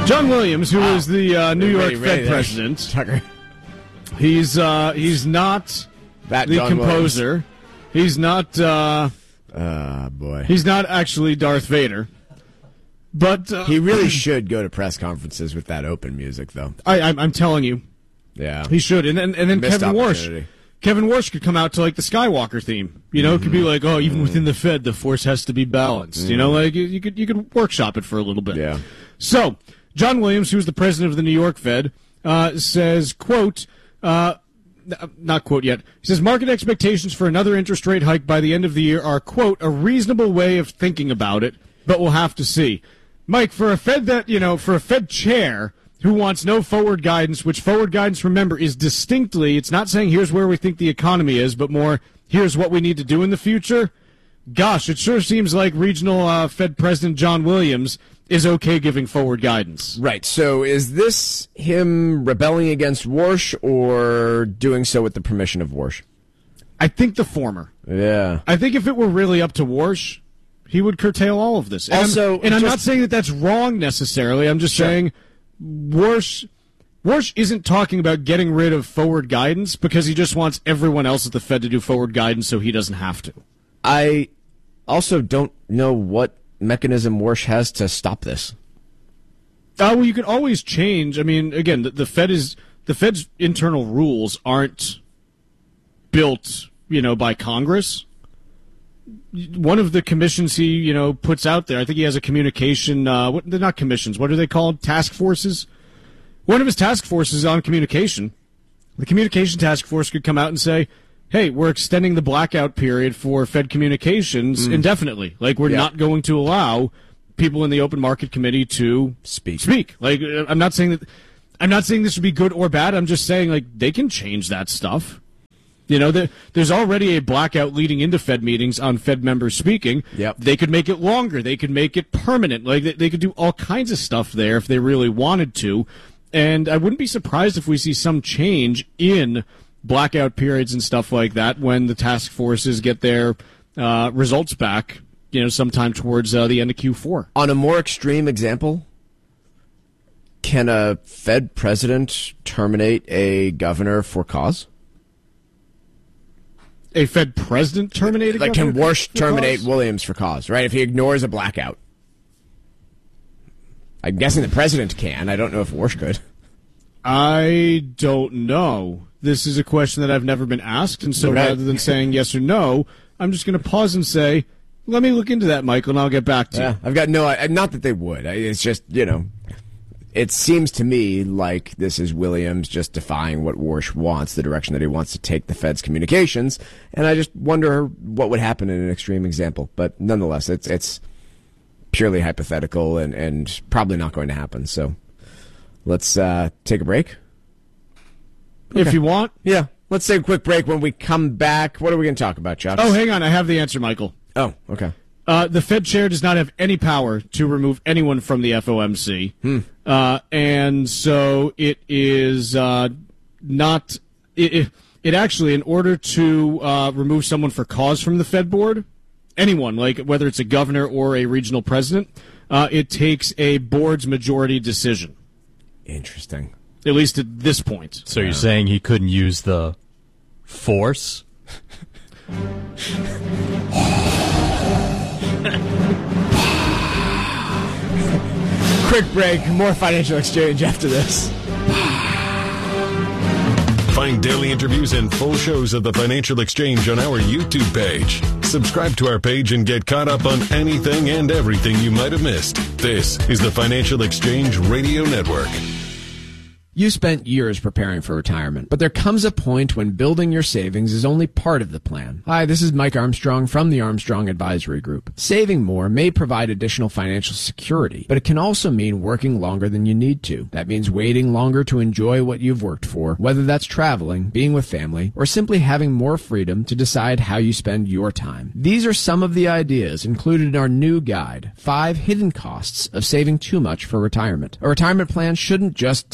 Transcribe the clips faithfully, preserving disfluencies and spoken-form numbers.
John Williams, who wow. is the uh, New York ready, Fed ready president, Tucker. he's uh, he's not that the John composer. Williams. He's not. Uh, uh, boy. He's not actually Darth Vader. But uh, he really should go to press conferences with that open music, though. I, I'm, I'm telling you, yeah, he should. And then and then Missed Kevin Warsh, Kevin Warsh could come out to like the Skywalker theme. You know, mm-hmm. it could be like, oh, even mm-hmm. within the Fed, the force has to be balanced. Mm-hmm. You know, like you, you could you could workshop it for a little bit. Yeah. So John Williams, who's the president of the New York Fed, uh, says, quote. Uh, Not quote yet. He says market expectations for another interest rate hike by the end of the year are, quote, a reasonable way of thinking about it, but we'll have to see. Mike, for a Fed that, you know, for a Fed chair who wants no forward guidance, which forward guidance, remember, is distinctly, it's not saying here's where we think the economy is, but more here's what we need to do in the future. Gosh, it sure seems like regional uh, Fed President John Williams is okay giving forward guidance. Right. So is this him rebelling against Warsh or doing so with the permission of Warsh? I think the former. Yeah. I think if it were really up to Warsh, he would curtail all of this. And also, I'm, and I'm just, not saying that that's wrong necessarily. I'm just sure. saying Warsh, Warsh isn't talking about getting rid of forward guidance because he just wants everyone else at the Fed to do forward guidance so he doesn't have to. I also don't know what mechanism Warsh has to stop this. Uh, well, you can always change. I mean, again, the, the Fed is the Fed's internal rules aren't built, you know, by Congress. One of the commissions he, you know, puts out there, I think he has a communication. Uh, what they're not commissions. What are they called? Task forces. One of his task forces is on communication. The communication task force could come out and say, hey, we're extending the blackout period for Fed communications mm. indefinitely. Like, we're yeah. not going to allow people in the open market committee to speak. Speak. Like, I'm not saying that. I'm not saying this would be good or bad. I'm just saying, like, they can change that stuff. You know, there, there's already a blackout leading into Fed meetings on Fed members speaking. Yep. They could make it longer. They could make it permanent. Like, they, they could do all kinds of stuff there if they really wanted to. And I wouldn't be surprised if we see some change in blackout periods and stuff like that when the task forces get their uh, results back, you know, sometime towards uh, the end of Q four. On a more extreme example, can a Fed president terminate a governor for cause? A Fed president terminate a like governor? Can Warsh terminate cause? Williams for cause, right? If he ignores a blackout. I'm guessing the president can. I don't know if Warsh could. I don't know. This is a question that I've never been asked, and so right. rather than saying yes or no, I'm just going to pause and say, let me look into that, Michael, and I'll get back to yeah, you. I've got no, not that they would. It's just, you know, it seems to me like this is Williams just defying what Warsh wants, the direction that he wants to take the Fed's communications, and I just wonder what would happen in an extreme example. But nonetheless, it's it's purely hypothetical and, and probably not going to happen. So let's uh, take a break. Okay. If you want. Yeah. Let's take a quick break. When we come back, what are we going to talk about, Chuck? Oh, hang on. I have the answer, Michael. Oh, okay. Uh, the Fed chair does not have any power to remove anyone from the F O M C. Hmm. Uh, and so it is uh, not it, it, it actually, in order to uh, remove someone for cause from the Fed board, anyone, like whether it's a governor or a regional president, uh, it takes a board's majority decision. Interesting. At least at this point. So yeah. You're saying he couldn't use the force? Quick break. More Financial Exchange after this. Find daily interviews and full shows of the Financial Exchange on our YouTube page. Subscribe to our page and get caught up on anything and everything you might have missed. This is the Financial Exchange Radio Network. You spent years preparing for retirement, but there comes a point when building your savings is only part of the plan. Hi, this is Mike Armstrong from the Armstrong Advisory Group. Saving more may provide additional financial security, but it can also mean working longer than you need to. That means waiting longer to enjoy what you've worked for, whether that's traveling, being with family, or simply having more freedom to decide how you spend your time. These are some of the ideas included in our new guide, Five Hidden Costs of Saving Too Much for Retirement. A retirement plan shouldn't just tell you how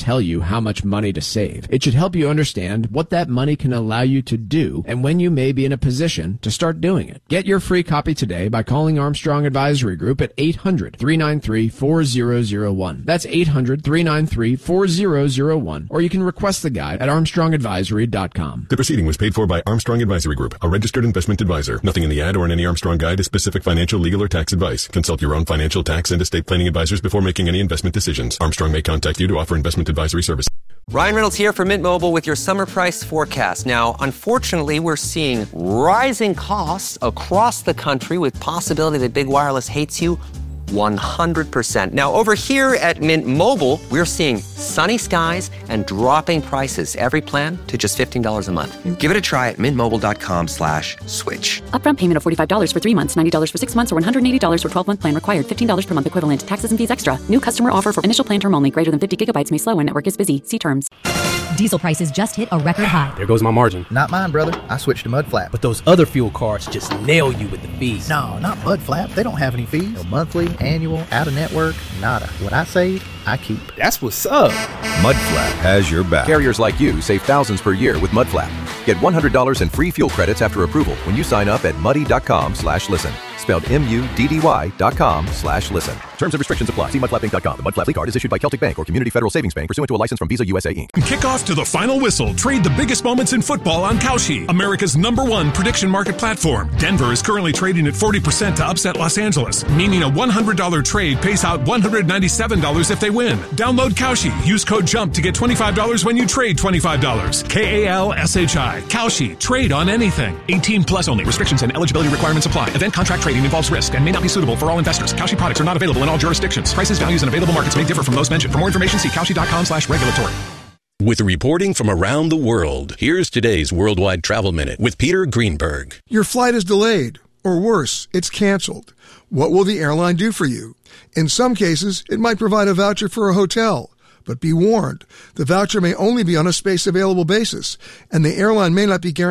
how much money to save. It should help you understand what that money can allow you to do and when you may be in a position to start doing it. Get your free copy today by calling Armstrong Advisory Group at eight hundred, three nine three, four zero zero one. That's eight hundred, three nine three, four zero zero one. Or you can request the guide at armstrong advisory dot com. The proceeding was paid for by Armstrong Advisory Group, a registered investment advisor. Nothing in the ad or in any Armstrong guide is specific financial, legal, or tax advice. Consult your own financial, tax, and estate planning advisors before making any investment decisions. Armstrong may contact you to offer investment advisory services. Ryan Reynolds here from Mint Mobile with your summer price forecast. Now, unfortunately, we're seeing rising costs across the country with possibility that big wireless hates you one hundred percent. Now, over here at Mint Mobile, we're seeing sunny skies and dropping prices. Every plan to just fifteen dollars a month. Give it a try at mintmobile.com slash switch. Upfront payment of forty-five dollars for three months, ninety dollars for six months, or one hundred eighty dollars for twelve-month plan required. fifteen dollars per month equivalent. Taxes and fees extra. New customer offer for initial plan term only. Greater than fifty gigabytes may slow when network is busy. See terms. Diesel prices just hit a record high. There goes my margin. Not mine, brother. I switched to Mudflap. But those other fuel cards just nail you with the fees. No, not Mudflap. They don't have any fees. No monthly, annual, out of network, nada. What I save, I keep. That's what's up. Mudflap has your back. Carriers like you save thousands per year with Mudflap. Get one hundred dollars in free fuel credits after approval when you sign up at muddy.com slash listen. Spelled M-U-D-D-Y dot com slash listen. Terms and restrictions apply. See mudflap inc dot com. The Mudflap card is issued by Celtic Bank or Community Federal Savings Bank pursuant to a license from Visa U S A Incorporated. Kick off to the final whistle. Trade the biggest moments in football on Kalshi, America's number one prediction market platform. Denver is currently trading at forty percent to upset Los Angeles, meaning a one hundred dollars trade pays out one hundred ninety-seven dollars if they win. Download Kalshi. Use code JUMP to get twenty-five dollars when you trade twenty-five dollars. K A L S H I. Kalshi. Trade on anything. eighteen plus only. Restrictions and eligibility requirements apply. Event contract trading involves risk and may not be suitable for all investors. Kalshi products are not available in all jurisdictions. Prices, values, and available markets may differ from those mentioned. For more information, see kalshi.com slash regulatory. With reporting from around the world, here's today's Worldwide Travel Minute with Peter Greenberg. Your flight is delayed, or worse, it's canceled. What will the airline do for you? In some cases, it might provide a voucher for a hotel. But be warned, the voucher may only be on a space available basis, and the airline may not be guaranteed